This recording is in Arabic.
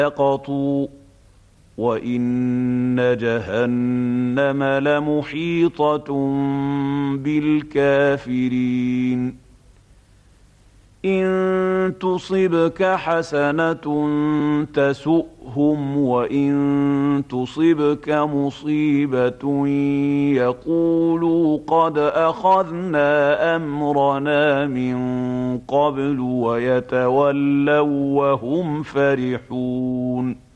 سقطوا وإن جهنم لمحيطة بالكافرين إن تصبك حسنة تسؤهم وإن تصبك مصيبة يقولوا قد أخذنا أمرنا من قبل ويتولوا وهم فرحون